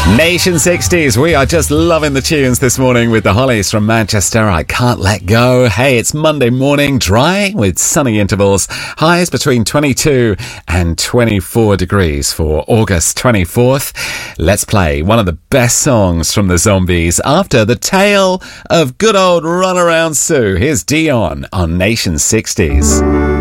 Nation 60s, we are just loving the tunes this morning with the Hollies from Manchester. I Can't Let Go. Hey, it's Monday morning, dry with sunny intervals. Highs between 22 and 24 degrees for August 24th. Let's play one of the best songs from the Zombies after the tale of good old Runaround Sue. Here's Dion on Nation 60s.